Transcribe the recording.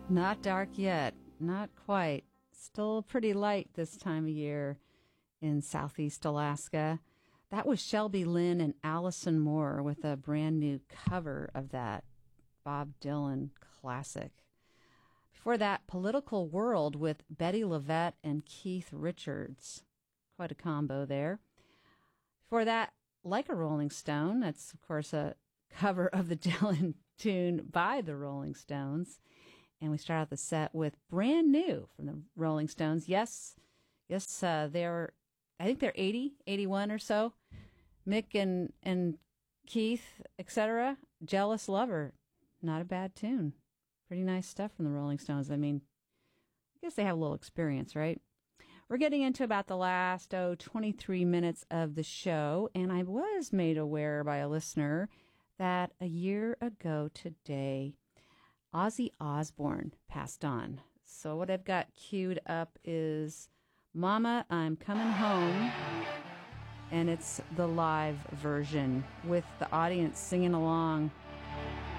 Not dark yet. Not quite. Still pretty light this time of year in Southeast Alaska. That was Shelby Lynn and Allison Moore with a brand new cover of that Bob Dylan classic. Before that, Political World with Betty LaVette and Keith Richards. Quite a combo there. Before that, Like a Rolling Stone. That's, of course, a cover of the Dylan tune by the Rolling Stones. And we start out the set with Brand New from the Rolling Stones. Yes, they're, I think they're 80, 81 or so. Mick and Keith, etc. Jealous Lover. Not a bad tune. Pretty nice stuff from the Rolling Stones. I mean, I guess they have a little experience, right? We're getting into about the last, 23 minutes of the show. And I was made aware by a listener that a year ago today, Ozzy Osbourne passed on. So what I've got queued up is Mama, I'm Coming Home. And it's the live version with the audience singing along.